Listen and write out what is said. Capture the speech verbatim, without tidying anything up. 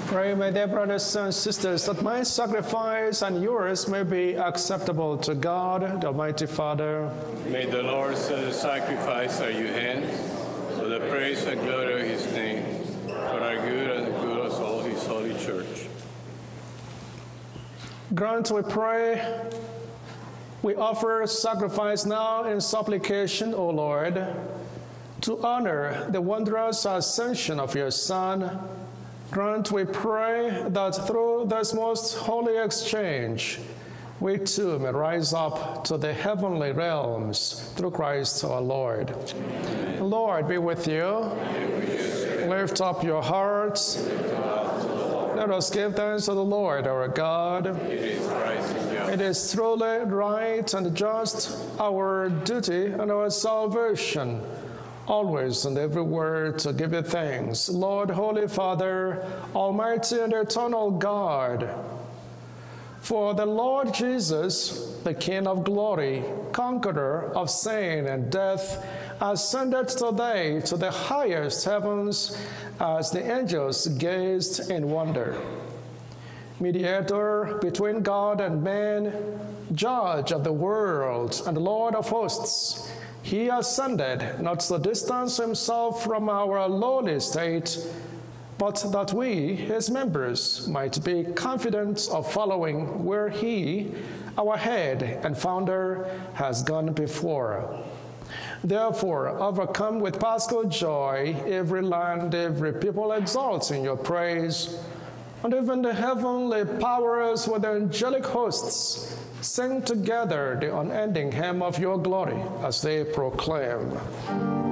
Pray, my dear brothers and sisters, that my sacrifice and yours may be acceptable to God, the Almighty Father. May the Lord's uh, sacrifice at your hands, for the praise and glory of his name, for our good and the good of all his holy church. Grant, we pray, we offer sacrifice now in supplication, O Lord, to honor the wondrous ascension of your Son. Grant, we pray, that through this most holy exchange, we too may rise up to the heavenly realms through Christ our Lord. Amen. Lord, be with you. With Lift up your hearts. Let us give thanks to the Lord our God. It is right and just. It is truly right and just, our duty and our salvation, always and everywhere to give you thanks. Lord, Holy Father, Almighty and eternal God, for the Lord Jesus, the King of glory, conqueror of sin and death, ascended today to the highest heavens as the angels gazed in wonder. Mediator between God and man, judge of the world and Lord of hosts, he ascended not to distance himself from our lowly state, but that we, his members, might be confident of following where he, our head and founder, has gone before. Therefore, overcome with paschal joy, every land, every people exalts in your praise, and even the heavenly powers with the angelic hosts sing together the unending hymn of your glory as they proclaim.